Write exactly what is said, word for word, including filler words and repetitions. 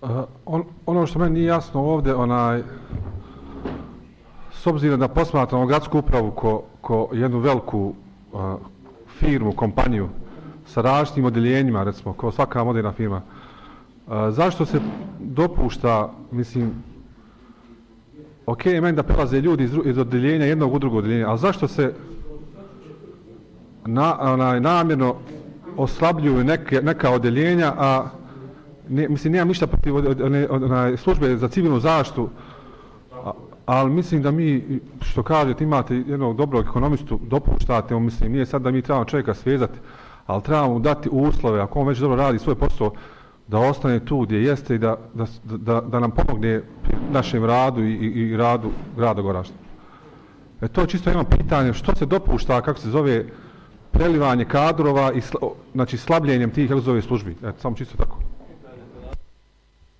Uh, on, ono što meni nije jasno ovdje, onaj, s obzirom da posmatramo gradsku upravu ko, ko jednu veliku uh, firmu, kompaniju, sa različitim odjeljenjima, recimo, kao svaka moderna firma, uh, zašto se dopušta, mislim, ok, meni da prelaze ljudi iz, iz odjeljenja jednog u drugo odjeljenja, ali zašto se na, onaj, namjerno oslabljuju neke, neka odjeljenja, a ne, mislim, nemam ništa protiv od, od, od, od službe za civilnu zaštitu, a, ali mislim da mi, što kažete, imate jednog dobrog ekonomistu, dopuštate, mislim, nije sad da mi trebamo čovjeka svezati, ali trebamo dati uslove, ako on već dobro radi svoj posao, da ostane tu gdje jeste i da, da, da, da nam pomogne našem radu i, i, i radu grada Goražda. E to čisto imam pitanje, što se dopušta, kako se zove, prelivanje kadrova i sla, znači slabljenjem tih, kako se zove, službi. Eto, samo čisto tako.